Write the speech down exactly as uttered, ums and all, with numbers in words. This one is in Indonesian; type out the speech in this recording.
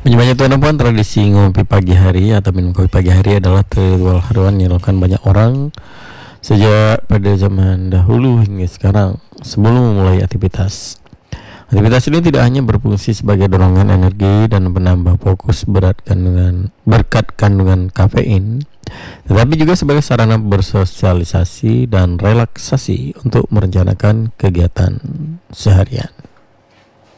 Banyak tuan dan puan, tradisi ngopi pagi hari atau minum kopi pagi hari adalah ritual harian yang dilakukan banyak orang sejak pada zaman dahulu hingga sekarang sebelum memulai aktivitas. Aktivitas ini tidak hanya berfungsi sebagai dorongan energi dan penambah fokus berat kandungan berkat kandungan kafein, tetapi juga sebagai sarana bersosialisasi dan relaksasi untuk merencanakan kegiatan seharian.